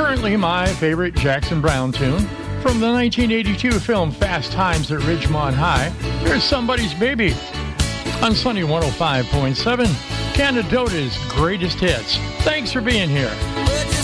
Currently my favorite Jackson Browne tune from the 1982 film Fast Times at Ridgemont High. Here's Somebody's Baby on Sunny 105.7, Canadota's greatest hits. Thanks for being here.